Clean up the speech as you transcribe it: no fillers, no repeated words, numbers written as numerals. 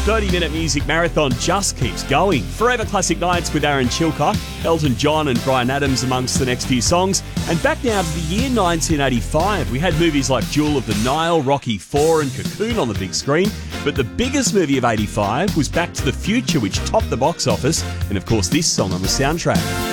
30-minute music marathon just keeps going. Forever Classic Nights with Aaron Chilcott, Elton John and Bryan Adams amongst the next few songs. And back now to the year 1985. We had movies like Jewel of the Nile, Rocky IV and Cocoon on the big screen. But the biggest movie of 85 was Back to the Future, which topped the box office. And of course this song on the soundtrack.